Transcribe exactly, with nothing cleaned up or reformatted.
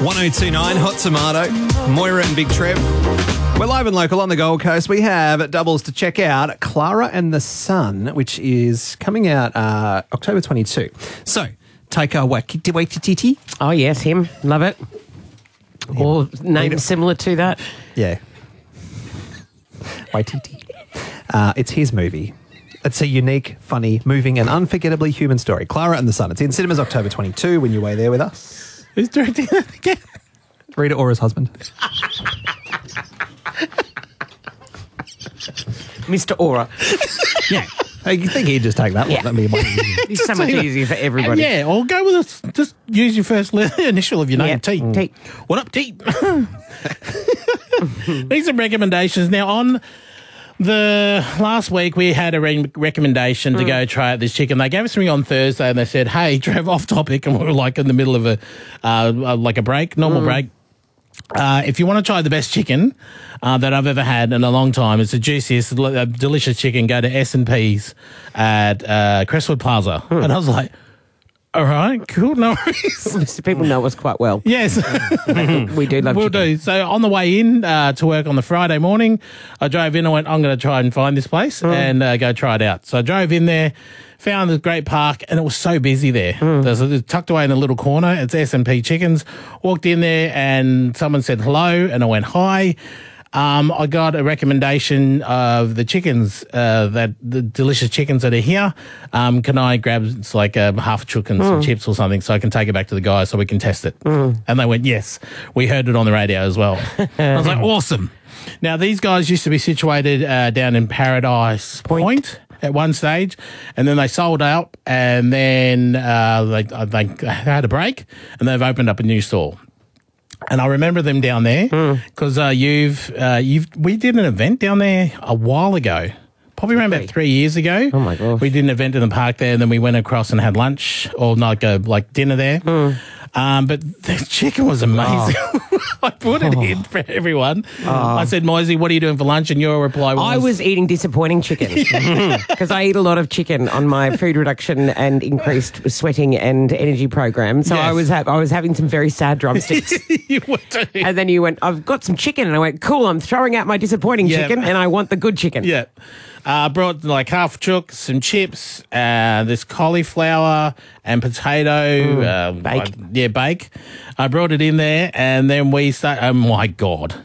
one oh two point nine Hot Tomato, Moira and Big Trev. We're live and local on the Gold Coast. We have doubles to check out, Clara and the Sun, which is coming out uh, October twenty-second. So, Taika Waititi. Oh, yes, him. Love it. Or names similar to that. Yeah. Waititi. Uh, it's his movie. It's a unique, funny, moving and unforgettably human story. Clara and the Sun. It's in cinemas October twenty-second when you're way there with us. Who's directing that again? Rita Ora's husband. Mister Ora. Yeah. Hey, you think he'd just take that one? Yeah. That'd be much easier. It's so much easier for everybody. Yeah, or go with a, just use your first le- initial of your name, Yeah, T. T. What up, T? These are recommendations. Now, on the last week, we had a re- recommendation to go try out this chicken. They gave us something on Thursday, and they said, "Hey, Trev, off topic," and we were like in the middle of a uh, like a break, normal break. Uh, if you want to try the best chicken uh, that I've ever had in a long time, it's the juiciest, uh, delicious chicken. Go to S and P's at uh, Crestwood Plaza, and I was like, "All right, cool, no worries." People know us quite well. Yes. We do love We'll chicken. do. So on the way in uh, to work on the Friday morning, I drove in and went, I'm going to try and find this place and uh, go try it out. So I drove in there, found this great park, and it was so busy there. There's a, tucked away in a little corner. It's S and P Chickens. Walked in there and someone said hello, and I went hi. Um, I got a recommendation of the chickens, uh, that the delicious chickens that are here. Um, can I grab it's like a half a chook and some chips or something so I can take it back to the guys so we can test it? And they went, yes. We heard it on the radio as well. I was like, awesome. Now, these guys used to be situated uh, down in Paradise Point. Point at one stage, and then they sold out, and then uh, they, they had a break, and they've opened up a new store. And I remember them down there because uh, you've uh, you've we did an event down there a while ago, probably around about three years ago. Oh my gosh! We did an event in the park there, and then we went across and had lunch or like a like dinner there. Um, but the chicken was amazing. Oh. I put it oh. in for everyone. Oh. I said, Moisey, what are you doing for lunch? And your reply was... I was eating disappointing chicken because I eat a lot of chicken on my food reduction and increased sweating and energy program. So yes. I was ha- I was having some very sad drumsticks. You were too. And then you went, I've got some chicken. And I went, cool, I'm throwing out my disappointing yeah. chicken and I want the good chicken. Yeah. I uh, brought like half chook, some chips, uh, this cauliflower and potato. Mm, uh, bake. I, yeah, bake. I brought it in there and then we started, oh my God.